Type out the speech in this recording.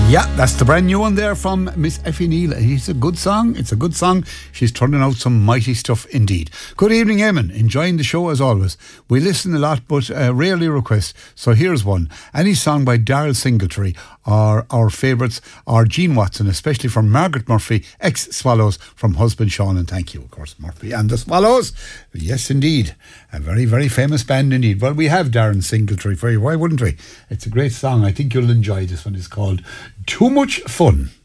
Yeah, that's the brand new one there from Miss Effie Neal. It's a good song. It's a good song. She's turning out some mighty stuff indeed. Good evening, Eamon. Enjoying the show as always. We listen a lot, but rarely request. So here's one. Any song by Darryl Singletary or our favourites or Gene Watson, especially from Margaret Murphy, ex-Swallows, from husband Sean. And thank you, of course, Murphy and the Swallows. Yes, indeed. A very, very famous band indeed. Well, we have Darren Singletary for you. Why wouldn't we? It's a great song. I think you'll enjoy this one. It's called Too Much Fun.